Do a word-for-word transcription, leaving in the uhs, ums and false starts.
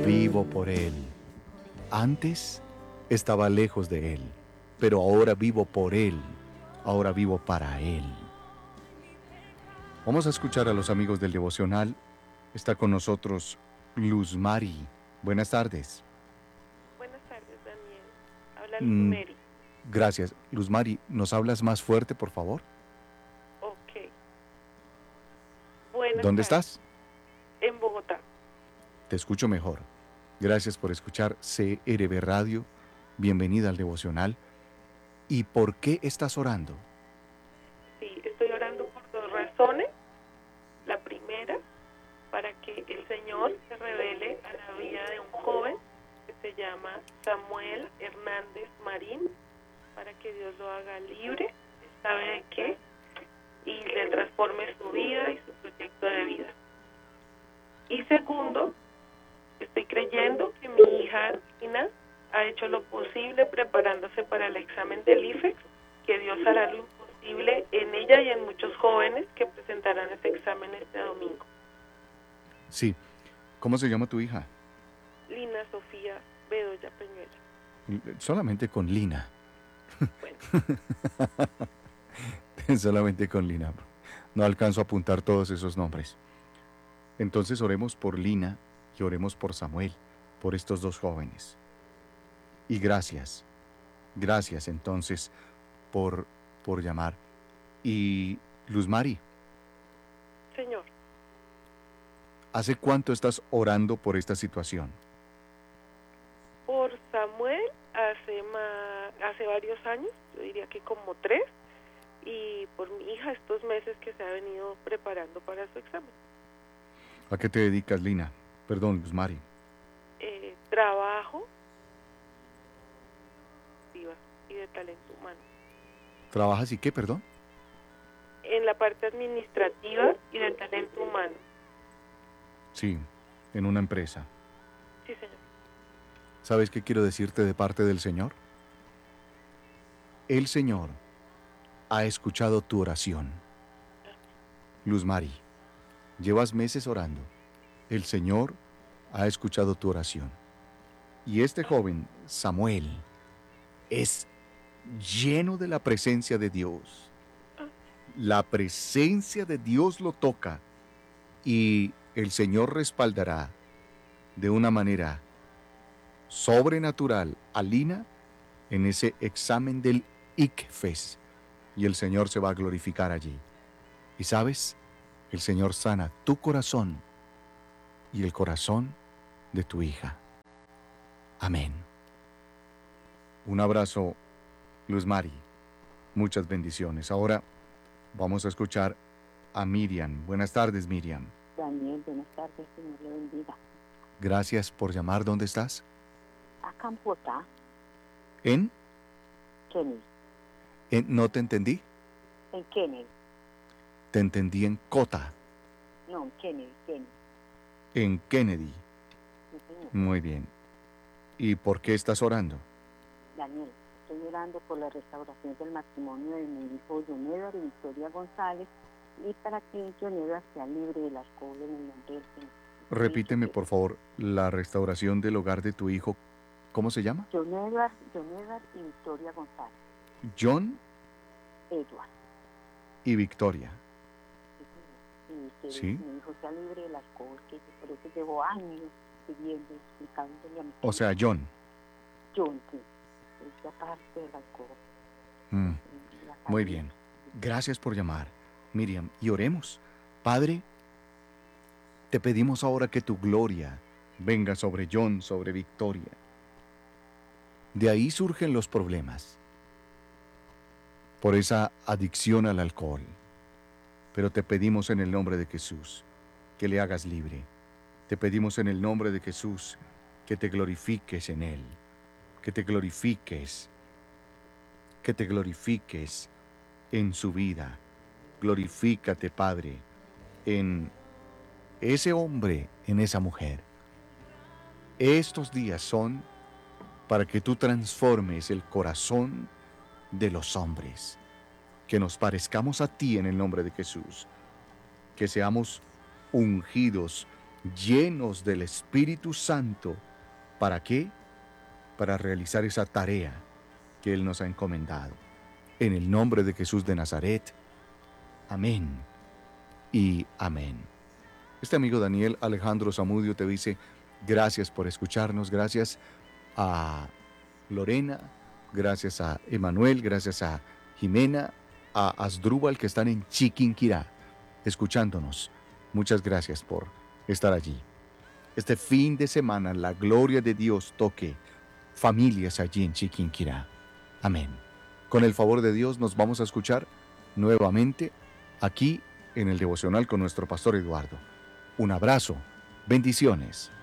vivo por Él. Antes estaba lejos de Él, pero ahora vivo por Él. Ahora vivo para Él. Vamos a escuchar a los amigos del devocional. Está con nosotros Luz Mari. Buenas tardes. Buenas tardes, Daniel. Habla Luz Mm, Mary. gracias. Luz Mari, ¿nos hablas más fuerte, por favor? Ok. Buenas ¿Dónde tardes. estás? En Bogotá. Te escucho mejor. Gracias por escuchar C R B Radio. Bienvenida al devocional. ¿Y por qué estás orando? Sí, estoy orando por dos razones. La primera, para que el Señor se revele a la vida de un joven que se llama Samuel Hernández Marín, para que Dios lo haga libre, sabe de qué, y le transforme su vida y su proyecto de vida. Y segundo, estoy creyendo que mi hija Tina ha hecho lo posible preparándose para el examen del I F E X, que Dios hará lo imposible en ella y en muchos jóvenes que presentarán ese examen este domingo. Sí. ¿Cómo se llama tu hija? Lina Sofía Bedoya Peñuela. Solamente con Lina. Bueno. Solamente con Lina. No alcanzo a apuntar todos esos nombres. Entonces oremos por Lina y oremos por Samuel, por estos dos jóvenes. Y gracias, gracias entonces por, por llamar. Y Luz Mari, Señor, ¿hace cuánto estás orando por esta situación? por Samuel hace, ma- hace varios años, yo diría que como tres, y por mi hija estos meses que se ha venido preparando para su examen. ¿A qué te dedicas, Lina? Perdón, Luz Mari. Eh, trabajo y de talento humano. ¿Trabajas y qué, perdón? En la parte administrativa y del talento humano. Sí, en una empresa. Sí, señor. ¿Sabes qué quiero decirte de parte del Señor? El Señor ha escuchado tu oración. Luz Mari, llevas meses orando. El Señor ha escuchado tu oración. Y este joven, Samuel, es lleno de la presencia de Dios. La presencia de Dios lo toca y el Señor respaldará de una manera sobrenatural a Lina en ese examen del I C F E S y el Señor se va a glorificar allí. Y sabes, el Señor sana tu corazón y el corazón de tu hija. Amén. Un abrazo, Luz Mari. Muchas bendiciones. Ahora vamos a escuchar a Miriam. Buenas tardes, Miriam. Daniel, buenas tardes, Señor le bendiga. Gracias por llamar. ¿Dónde estás? Acá en Bogotá. ¿En? Kennedy. ¿En? ¿No te entendí? En Kennedy. Te entendí en Cota. No, en Kennedy, Kennedy. En Kennedy. Sí, señor. Muy bien. ¿Y por qué estás orando? Daniel, estoy orando por la restauración del matrimonio de mi hijo John Edward y Victoria González y para que John Edward sea libre del alcohol en el nombre del Señor. Repíteme, por favor, la restauración del hogar de tu hijo. ¿Cómo se llama? John Edward, John Edward y Victoria González. John Edward. y Victoria. Sí, señor. Y que Sí. mi hijo sea libre del alcohol, que por eso llevo años pidiendo, explicándole a mi O sea, John. John, sí. Es aparte del alcohol. Mm, La muy familia. bien. Gracias por llamar, Miriam. Y oremos. Padre, te pedimos ahora que tu gloria venga sobre John, sobre Victoria. De ahí surgen los problemas. Por esa adicción al alcohol. Pero te pedimos en el nombre de Jesús que le hagas libre. Te pedimos en el nombre de Jesús que te glorifiques en él. Que te glorifiques. Que te glorifiques en su vida. Glorifícate, Padre, en ese hombre, en esa mujer. Estos días son para que tú transformes el corazón de los hombres. Que nos parezcamos a ti en el nombre de Jesús. Que seamos ungidos llenos del Espíritu Santo. ¿Para qué? Para realizar esa tarea que Él nos ha encomendado. En el nombre de Jesús de Nazaret. Amén y amén. Este amigo Daniel Alejandro Zamudio te dice gracias por escucharnos, gracias a Lorena, gracias a Emanuel, gracias a Jimena, a Asdrúbal que están en Chiquinquirá escuchándonos. Muchas gracias por estar allí. Este fin de semana la gloria de Dios toque familias allí en Chiquinquirá. Amén. Con el favor de Dios nos vamos a escuchar nuevamente aquí en el devocional con nuestro pastor Eduardo. Un abrazo, bendiciones.